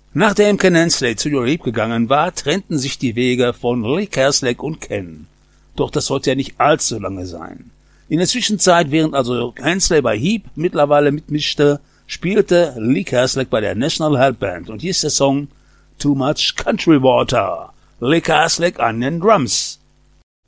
Nachdem Ken Hensley zu Europe gegangen war, trennten sich die Wege von Lee Kerslake und Ken. Doch das sollte ja nicht allzu lange sein. In der Zwischenzeit, während also Hensley bei Heap mittlerweile mitmischte, spielte Lee Kerslake bei der National Help Band und hier ist der Song Too Much Country Water. Lee Kerslake an den Drums.